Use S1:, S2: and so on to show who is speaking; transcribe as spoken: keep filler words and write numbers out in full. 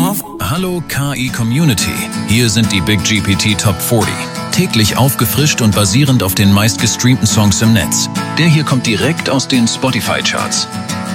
S1: auf.
S2: Hallo K I Community, hier sind die Big G P T Top vierzig. Täglich aufgefrischt und basierend auf den meistgestreamten Songs im Netz. Der hier kommt direkt aus den Spotify-Charts.